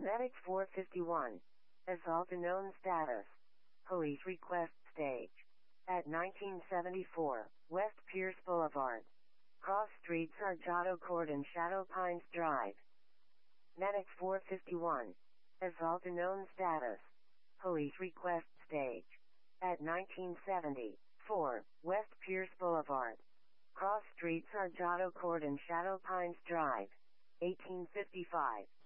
Medic 451. Assault unknown status. Police request stage. At 1974, West Pierce Boulevard. Cross Streets Sargento Court and Shadow Pines Drive. Medic 451. Assault unknown status. Police request stage. At 1974, West Pierce Boulevard. Cross Streets Sargento Court and Shadow Pines Drive. 1855.